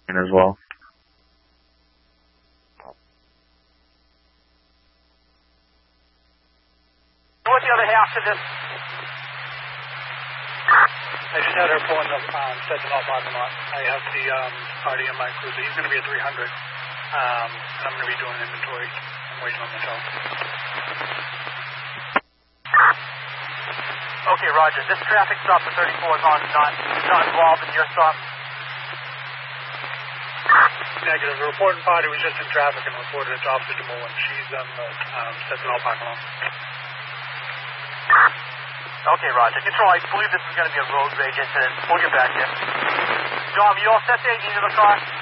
as well. What's the other half to this? I just had her pulling the Sentinel parking lot. I have the party in my cruiser. He's going to be at 300. And I'm going to be doing inventory. I'm waiting on the tow. Okay, roger. This traffic stop for 34 is not involved in your stop? Negative. The reporting party was just in traffic and reported it to Officer DeMullen. She's on the Sentinel parking lot. Okay, roger. Control, I believe this is going to be a road rage incident. We'll get back here. Dom, you all set there? You need the car?